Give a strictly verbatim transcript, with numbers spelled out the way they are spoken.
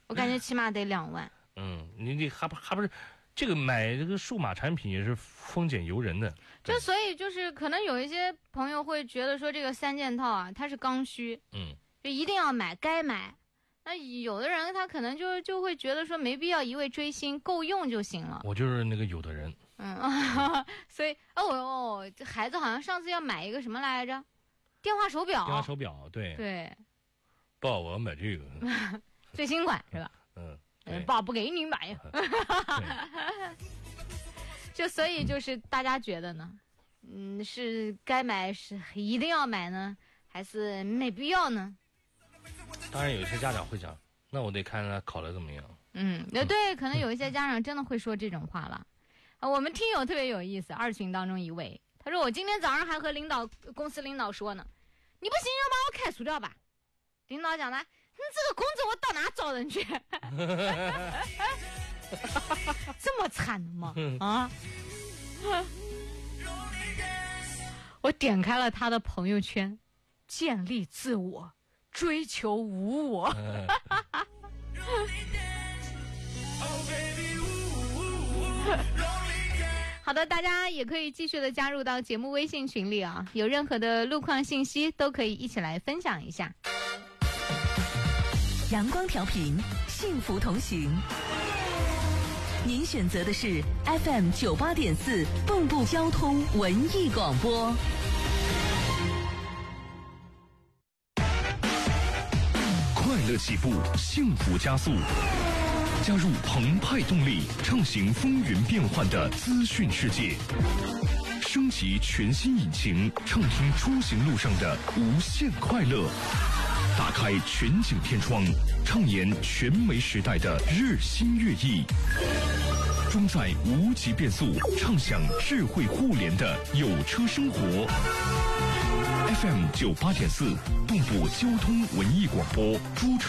我感觉起码得两万。 嗯，你你还不还不是这个买这个数码产品也是丰俭由人的。 就所以就是可能有一些朋友会觉得说这个三件套啊，它是刚需， 嗯， 就一定要买，该买。那有的人他可能就就会觉得说没必要一味追星，够用就行了。 我就是那个有的人。 嗯，所以哦哦，这孩子好像上次要买一个什么来着？电话手表。 电话手表，对对。 爸，我要买这个。 最新款是吧？ 嗯。 嗯，爸不给你买呀。就所以就是大家觉得呢，嗯，是该买是一定要买呢，还是没必要呢？ 当然有一些家长会讲，那我得看他考得怎么样。 嗯，那对，可能有一些家长真的会说这种话了。啊，我们听友特别有意思，二群当中一位，他说我今天早上还和领导公司领导说呢，你不行就把我开除掉吧。领导讲的，你这个工作我到哪找人去？这么惨的吗？啊！我点开了他的朋友圈，建立自我，追求无我。好的，大家也可以继续的加入到节目微信群里啊，有任何的路况信息都可以一起来分享一下。 阳光调频，幸福同行。您选择的是 F M 九八点四蚌埠交通文艺广播。 快乐起步，幸福加速。加入澎湃动力，畅行风云变幻的资讯世界。升级全新引擎，畅听出行路上的无限快乐。打开全景天窗，畅言全媒时代的日新月异。装载无极变速，畅享智慧互联的有车生活。F M 九八点四，蚌埠交通文艺广播，诸城。